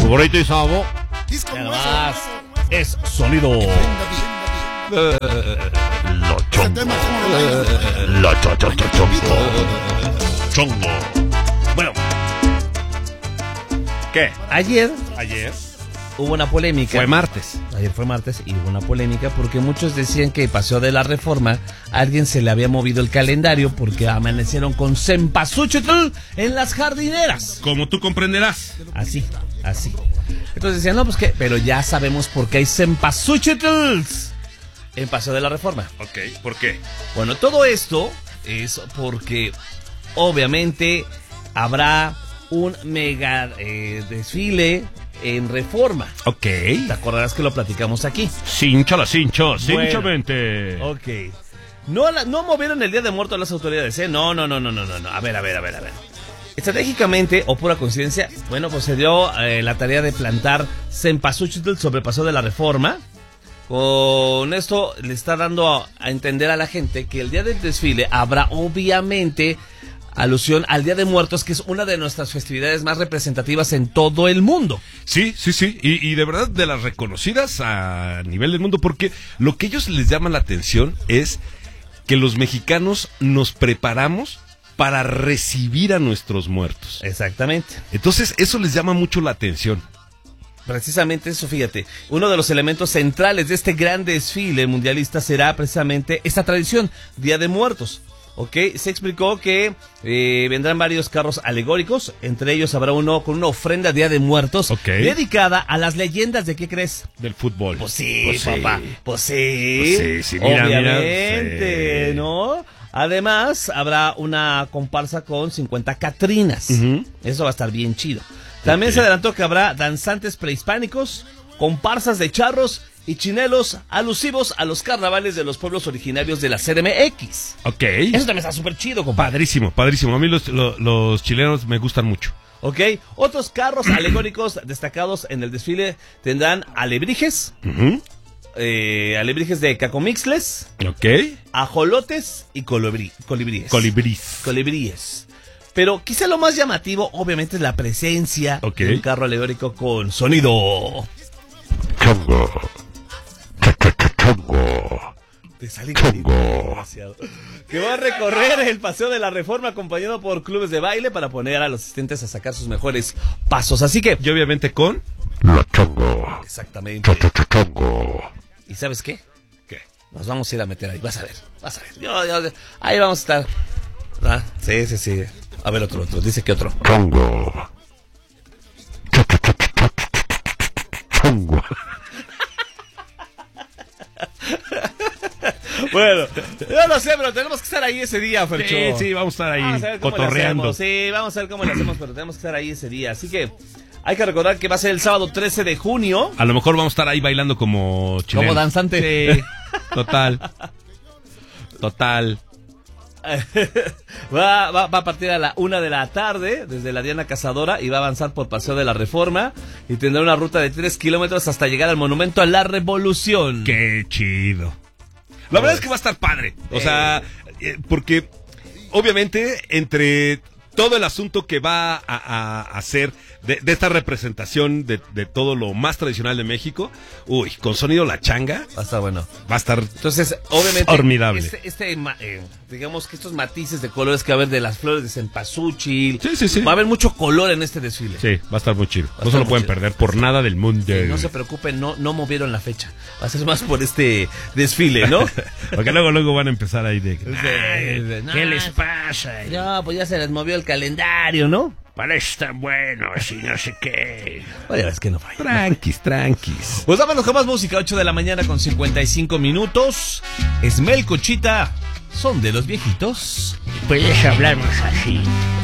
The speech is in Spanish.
Gorrito y Sabo. Además, es sonido. La chongo. La chongo. Bueno, ¿Qué? ayer Ayer. hubo una polémica. Fue martes. Ayer fue martes y hubo una polémica porque muchos decían que Paseo de la Reforma a alguien se le había movido el calendario porque amanecieron con cempasúchil en las jardineras. Como tú comprenderás. Así. Entonces decían, no, pues qué, pero ya sabemos por qué hay cempasúchil en Paseo de la Reforma. Ok, ¿por qué? Bueno, todo esto es porque obviamente habrá un mega desfile en Reforma. Ok. ¿Te acordarás que lo platicamos aquí? Cincha la cincha, Bueno. cinchamente. Ok. No movieron el Día de Muertos las autoridades, ¿eh? No. A ver. Estratégicamente, o pura coincidencia, bueno, pues se dio la tarea de plantar cempasúchil sobre Paseo de la Reforma. Con esto le está dando a entender a la gente que el día del desfile habrá obviamente alusión al Día de Muertos, que es una de nuestras festividades más representativas en todo el mundo. Sí. Y de verdad de las reconocidas a nivel del mundo, porque lo que ellos les llama la atención es que los mexicanos nos preparamos para recibir a nuestros muertos. Exactamente. Entonces eso les llama mucho la atención. Precisamente eso, fíjate, uno de los elementos centrales de este gran desfile mundialista será precisamente esta tradición, Día de Muertos. Ok, se explicó que vendrán varios carros alegóricos, entre ellos habrá uno con una ofrenda Día de Muertos, Okay. dedicada a las leyendas de, ¿qué crees? Del fútbol. Pues sí, papá, pues sí, mira, obviamente, sí. ¿no? Además, habrá una comparsa con 50 Catrinas. Ujú. Eso va a estar bien chido. También se adelantó que habrá danzantes prehispánicos, comparsas de charros y chinelos alusivos a los carnavales de los pueblos originarios de la CDMX. Ok. Eso también está súper chido, compadre. Padrísimo. A mí los chilenos me gustan mucho. Ok, otros carros alegóricos destacados en el desfile tendrán alebrijes, Ujú. alebrijes de cacomixles, Ok. ajolotes y colibríes. Colibríes. Pero quizá lo más llamativo, obviamente, es la presencia Ok. de un carro alegórico con sonido. Chongo. Chongo. Te sale Chongo. demasiado. Que va a recorrer el Paseo de la Reforma acompañado por clubes de baile para poner a los asistentes a sacar sus mejores pasos. Así que, Y obviamente con la chongo. exactamente. Chongo. ¿Y sabes qué? ¿Qué? Nos vamos a ir a meter ahí, vas a ver. Ahí vamos a estar. Ah, sí. A ver, otro. Dice que otro. Chongo. Chongo. Bueno, yo no sé, pero tenemos que estar ahí ese día, Fercho. Sí, vamos a estar ahí Vamos a ver cómo le cotorreando. hacemos. Sí, vamos a ver cómo le hacemos, pero tenemos que estar ahí ese día. Así que hay que recordar que va a ser el sábado 13 de junio. A lo mejor vamos a estar ahí bailando como chilenos. Como danzante. Sí, total. Va a partir a la 1 de la tarde desde la Diana Cazadora y va a avanzar por Paseo de la Reforma y tendrá una ruta de 3 kilómetros hasta llegar al Monumento a la Revolución. Qué chido. La verdad es que va a estar padre. O sea, porque obviamente entre todo el asunto que va a hacer de esta representación de todo lo más tradicional de México, con sonido La Changa, Va a estar bueno. va a estar Entonces, obviamente, formidable. digamos que estos matices de colores que va a haber de las flores de cempasúchil, Sí. va a haber mucho color en este desfile. Sí, va a estar muy chido. Va a No se estar lo muy pueden chido. perder por nada del mundo. No se preocupen, no movieron la fecha. Va a ser más por este desfile, ¿no? Porque luego van a empezar ahí de... No, ¿Qué les pasa? No, pues ya se les movió el calendario, ¿no? Para eso tan bueno, así no sé qué. Oye, es que no falla. Tranquis. Pues vámonos con más música, 8 de la mañana con 55 minutos. Esmel, Conchita, son de los viejitos. Puedes hablarnos así.